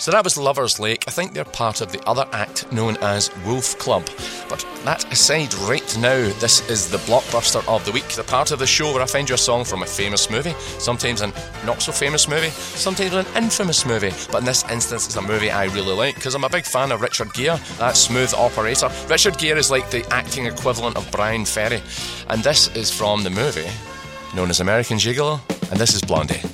So that was Lover's Lake. I think they're part of the other act known as Wolf Club. But that aside, right now, this is the blockbuster of the week, the part of the show where I find you a song from a famous movie, sometimes a not-so-famous movie, sometimes an infamous movie. But in this instance, it's a movie I really like, because I'm a big fan of Richard Gere, that smooth operator. Richard Gere is like the acting equivalent of Brian Ferry. And this is from the movie known as American Gigolo, and this is Blondie.